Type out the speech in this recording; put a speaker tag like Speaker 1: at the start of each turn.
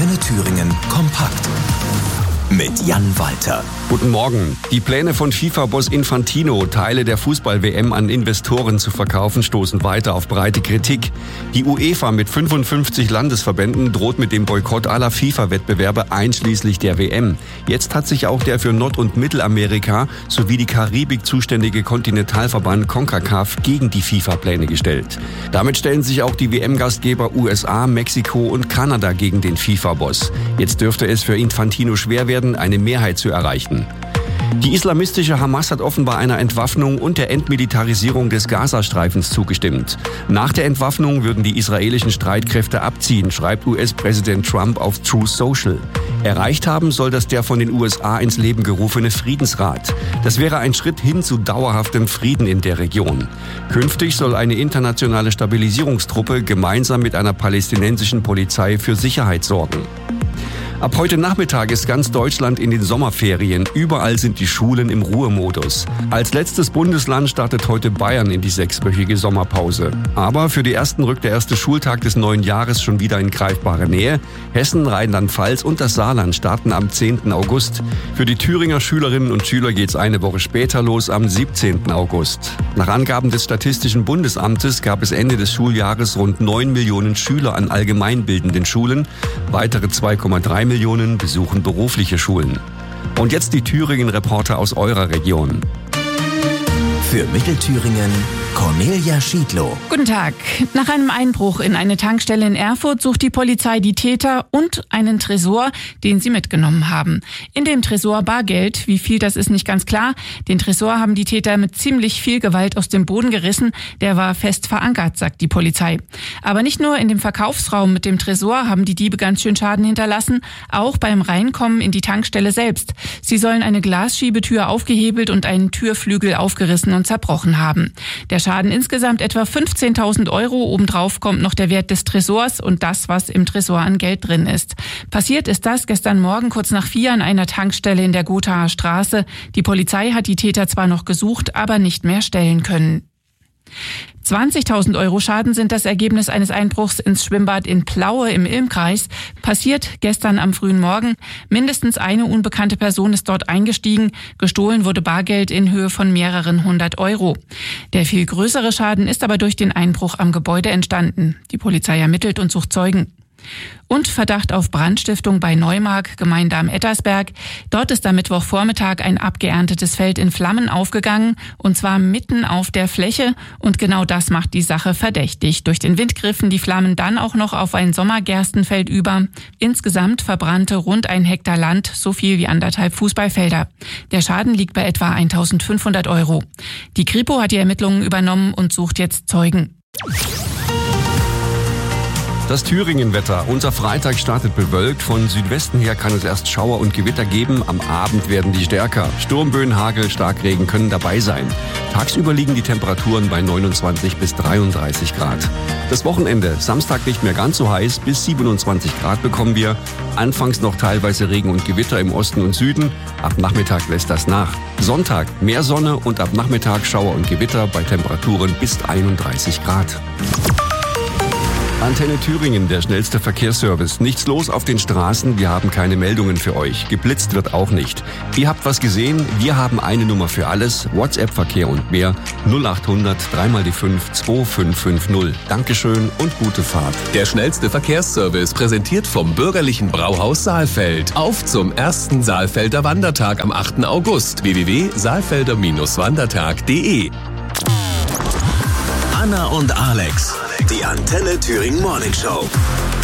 Speaker 1: Antenne Thüringen kompakt mit Jan Walter.
Speaker 2: Guten Morgen. Die Pläne von FIFA-Boss Infantino, Teile der Fußball-WM an Investoren zu verkaufen, stoßen weiter auf breite Kritik. Die UEFA mit 55 Landesverbänden droht mit dem Boykott aller FIFA-Wettbewerbe einschließlich der WM. Jetzt hat sich auch der für Nord- und Mittelamerika sowie die Karibik zuständige Kontinentalverband CONCACAF gegen die FIFA-Pläne gestellt. Damit stellen sich auch die WM-Gastgeber USA, Mexiko und Kanada gegen den FIFA-Boss. Jetzt dürfte es für Infantino schwer werden, eine Mehrheit zu erreichen. Die islamistische Hamas hat offenbar einer Entwaffnung und der Entmilitarisierung des Gazastreifens zugestimmt. Nach der Entwaffnung würden die israelischen Streitkräfte abziehen, schreibt US-Präsident Trump auf Truth Social. Erreicht haben soll das der von den USA ins Leben gerufene Friedensrat. Das wäre ein Schritt hin zu dauerhaftem Frieden in der Region. Künftig soll eine internationale Stabilisierungstruppe gemeinsam mit einer palästinensischen Polizei für Sicherheit sorgen. Ab heute Nachmittag ist ganz Deutschland in den Sommerferien. Überall sind die Schulen im Ruhemodus. Als letztes Bundesland startet heute Bayern in die 6-wöchige Sommerpause. Aber für die Ersten rückt der erste Schultag des neuen Jahres schon wieder in greifbare Nähe. Hessen, Rheinland-Pfalz und das Saarland starten am 10. August. Für die Thüringer Schülerinnen und Schüler geht's eine Woche später los, am 17. August. Nach Angaben des Statistischen Bundesamtes gab es Ende des Schuljahres rund 9 Millionen Schüler an allgemeinbildenden Schulen. Weitere 2,3 Millionen besuchen berufliche Schulen. Und jetzt die Thüringen-Reporter aus eurer Region.
Speaker 1: Für Mittelthüringen Cornelia Schiedlow.
Speaker 3: Guten Tag. Nach einem Einbruch in eine Tankstelle in Erfurt sucht die Polizei die Täter und einen Tresor, den sie mitgenommen haben. In dem Tresor Bargeld. Wie viel das ist, nicht ganz klar. Den Tresor haben die Täter mit ziemlich viel Gewalt aus dem Boden gerissen. Der war fest verankert, sagt die Polizei. Aber nicht nur in dem Verkaufsraum mit dem Tresor haben die Diebe ganz schön Schaden hinterlassen, auch beim Reinkommen in die Tankstelle selbst. Sie sollen eine Glasschiebetür aufgehebelt und einen Türflügel aufgerissen und zerbrochen haben. Der Schaden insgesamt etwa 15.000 €. Obendrauf kommt noch der Wert des Tresors und das, was im Tresor an Geld drin ist. Passiert ist das gestern Morgen kurz nach 4 an einer Tankstelle in der Gothaer Straße. Die Polizei hat die Täter zwar noch gesucht, aber nicht mehr stellen können. 20.000 € Schaden sind das Ergebnis eines Einbruchs ins Schwimmbad in Plaue im Ilmkreis. Passiert gestern am frühen Morgen. Mindestens eine unbekannte Person ist dort eingestiegen. Gestohlen wurde Bargeld in Höhe von mehreren 100 €. Der viel größere Schaden ist aber durch den Einbruch am Gebäude entstanden. Die Polizei ermittelt und sucht Zeugen. Und Verdacht auf Brandstiftung bei Neumark, Gemeinde am Ettersberg. Dort ist am Mittwochvormittag ein abgeerntetes Feld in Flammen aufgegangen, und zwar mitten auf der Fläche. Und genau das macht die Sache verdächtig. Durch den Wind griffen die Flammen dann auch noch auf ein Sommergerstenfeld über. Insgesamt verbrannte rund 1 Hektar Land, so viel wie 1,5 Fußballfelder. Der Schaden liegt bei etwa 1.500 €. Die Kripo hat die Ermittlungen übernommen und sucht jetzt Zeugen.
Speaker 2: Das Thüringen-Wetter. Unser Freitag startet bewölkt. Von Südwesten her kann es erst Schauer und Gewitter geben. Am Abend werden die stärker. Sturmböen, Hagel, Starkregen können dabei sein. Tagsüber liegen die Temperaturen bei 29 bis 33 Grad. Das Wochenende. Samstag nicht mehr ganz so heiß. Bis 27 Grad bekommen wir. Anfangs noch teilweise Regen und Gewitter im Osten und Süden. Ab Nachmittag lässt das nach. Sonntag mehr Sonne und ab Nachmittag Schauer und Gewitter bei Temperaturen bis 31 Grad. Antenne Thüringen, der schnellste Verkehrsservice. Nichts los auf den Straßen, wir haben keine Meldungen für euch. Geblitzt wird auch nicht. Ihr habt was gesehen, wir haben eine Nummer für alles. WhatsApp-Verkehr und mehr. 0800 3x5 2550. Dankeschön und gute Fahrt.
Speaker 4: Der schnellste Verkehrsservice, präsentiert vom bürgerlichen Brauhaus Saalfeld. Auf zum ersten Saalfelder Wandertag am 8. August. www.saalfelder-wandertag.de.
Speaker 1: Anna und Alex, die Antenne Thüringen Morning Show.